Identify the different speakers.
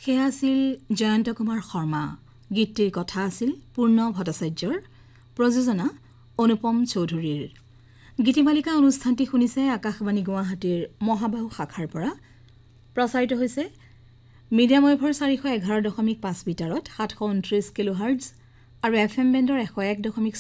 Speaker 1: সেয়া আছিল জয়ন্ত কুমাৰ শৰ্মা গীতটিৰ কথা আছিল পূৰ্ণ ভট্টাচাৰ্যৰ প্ৰযোজনা অনুপম চৌধুৰীৰ গীতিমালিকা অনুষ্ঠানটি শুনিছে আকাশবাণী গুৱাহাটীৰ মহাবাহু শাখাৰ পৰা প্ৰচাৰিত হৈছে মিডিয়াম ৱেভৰ 411.5 মিটাৰত 729 কিলোহাৰ্টজ আৰু এফএম বেণ্ডৰ 101.4